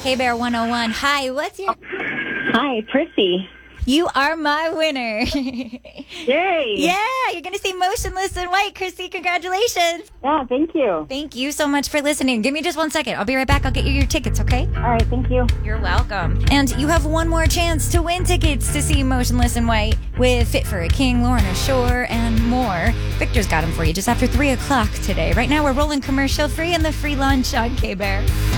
K-Bear 101. Hi, what's your... Hi, Prissy. You are my winner. Yay. Yeah, you're going to see Motionless in White. Chrissy, congratulations. Yeah, thank you. Thank you so much for listening. Give me just 1 second. I'll be right back. I'll get you your tickets, okay? All right, thank you. You're welcome. And you have one more chance to win tickets to see Motionless in White with Fit for a King, Lorna Shore, and more. Victor's got them for you just after 3 o'clock today. Right now, we're rolling commercial free and the free lunch on K-Bear.